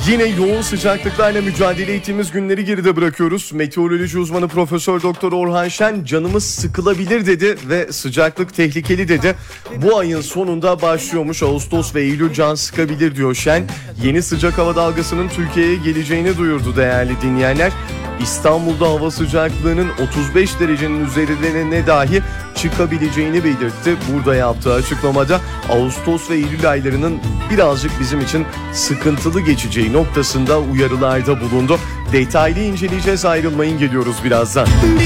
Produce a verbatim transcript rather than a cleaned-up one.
Yine yoğun sıcaklıklarla mücadele ettiğimiz günleri geride bırakıyoruz. Meteoroloji uzmanı Profesör Doktor Orhan Şen canımız sıkılabilir dedi ve sıcaklık tehlikeli dedi. Bu ayın sonunda başlıyormuş. Ağustos ve Eylül can sıkabilir diyor Şen. Yeni sıcak hava dalgasının Türkiye'ye geleceğini duyurdu değerli dinleyenler. İstanbul'da hava sıcaklığının otuz beş derecenin üzerine dahi çıkabileceğini belirtti. Burada yaptığı açıklamada Ağustos ve Eylül aylarının birazcık bizim için sıkıntılı geçeceği noktasında uyarılarda bulundu. Detaylı inceleyeceğiz, ayrılmayın, geliyoruz birazdan.